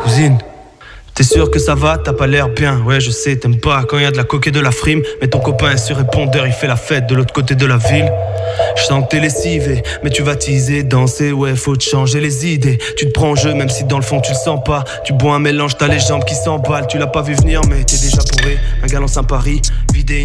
cousine. T'es sûr que ça va, t'as pas l'air bien. Ouais je sais, t'aimes pas quand y'a de la coke et de la frime. Mais ton copain est sur répondeur, il fait la fête de l'autre côté de la ville. Je sens que t'es lessivé, mais tu vas teaser, danser. Ouais faut te changer les idées. Tu te prends en jeu même si dans le fond tu le sens pas. Tu bois un mélange, t'as les jambes qui s'emballent. Tu l'as pas vu venir mais t'es déjà bourré. Un galant Saint-Paris,